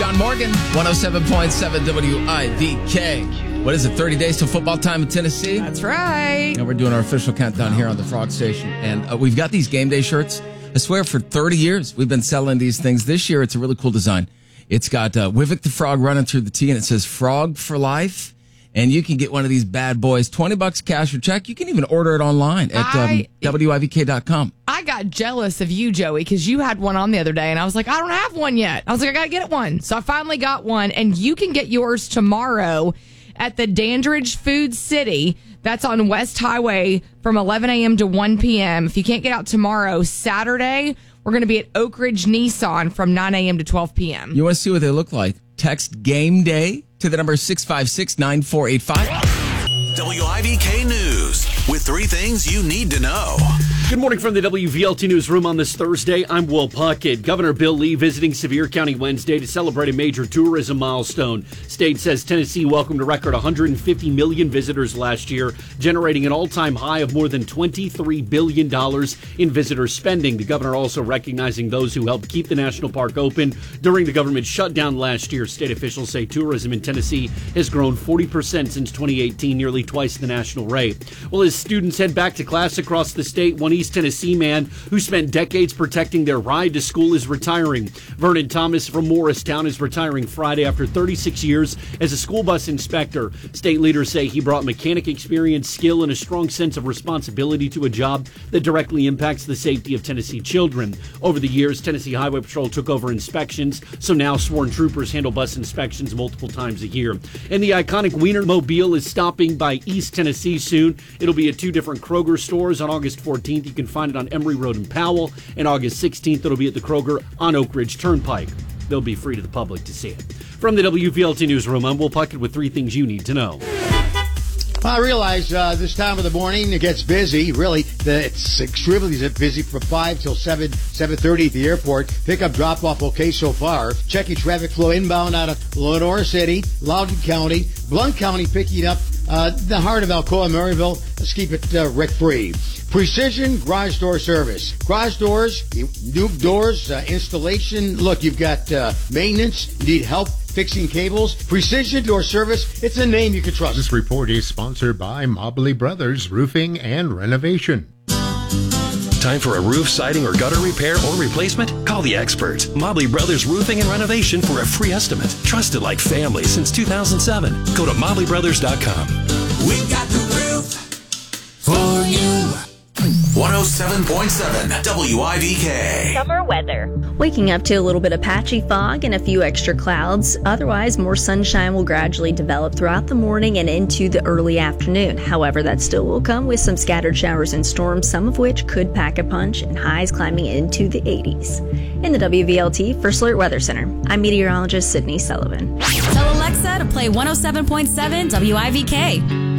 John Morgan, 107.7 WIVK. What is it, 30 days till football time in Tennessee? That's right. And we're doing our official countdown here on the Frog Station. And we've got these game day shirts. I swear, for 30 years, we've been selling these things. This year, it's a really cool design. It's got Wivik the Frog running through the T, and it says Frog for Life. And you can get one of these bad boys, $20 cash or check. You can even order it online at WIVK.com. I got jealous of you, Joey, because you had one on the other day, and I was like, I don't have one yet. I was like, I got to get one. So I finally got one, and you can get yours tomorrow at the Dandridge Food City. That's on West Highway from 11 a.m. to 1 p.m. If you can't get out tomorrow, Saturday, we're going to be at Oak Ridge Nissan from 9 a.m. to 12 p.m. You want to see what they look like? Text Game Day to the number 656-9485. WIVK News with 3 things you need to know. Good morning from the WVLT Newsroom on this Thursday. I'm Will Puckett. Governor Bill Lee visiting Sevier County Wednesday to celebrate a major tourism milestone. State says Tennessee welcomed a record 150 million visitors last year, generating an all-time high of more than $23 billion in visitor spending. The governor also recognizing those who helped keep the national park open during the government shutdown last year. State officials say tourism in Tennessee has grown 40% since 2018, nearly twice the national rate. Well, as students head back to class across the state, one East Tennessee man who spent decades protecting their ride to school is retiring. Vernon Thomas from Morristown is retiring Friday after 36 years as a school bus inspector. State leaders say he brought mechanic experience, skill, and a strong sense of responsibility to a job that directly impacts the safety of Tennessee children. Over the years, Tennessee Highway Patrol took over inspections, so now sworn troopers handle bus inspections multiple times a year. And the iconic Wienermobile is stopping by East Tennessee soon. It'll be at 2 different Kroger stores on August 14th. You can find it on Emory Road in Powell, and August 16th it'll be at the Kroger on Oak Ridge Turnpike. They'll be free to the public to see it. From the WVLT Newsroom, I'm Will Puckett with 3 things you need to know. I realize this time of the morning it gets busy. Really, it's extremely busy from 5 till 7:30 at the airport. Pickup drop-off okay so far. Checking traffic flow inbound out of Lenore City, Loudoun County, Blount County picking up the heart of Alcoa, Maryville. Let's keep it wreck-free. Precision Garage Door Service. Garage doors, new doors, installation. Look, you've got maintenance. You need help fixing cables. Precision Door Service. It's a name you can trust. This report is sponsored by Mobley Brothers Roofing and Renovation. Time for a roof, siding, or gutter repair or replacement? Call the experts. Mobley Brothers Roofing and Renovation for a free estimate. Trusted like family since 2007. Go to MobleyBrothers.com. We've got the roof for you. 107.7 WIVK. Summer weather. Waking up to a little bit of patchy fog and a few extra clouds. Otherwise, more sunshine will gradually develop throughout the morning and into the early afternoon. However, that still will come with some scattered showers and storms, some of which could pack a punch, and highs climbing into the 80s. In the WVLT First Alert Weather Center, I'm meteorologist Sydney Sullivan. Tell Alexa to play 107.7 WIVK.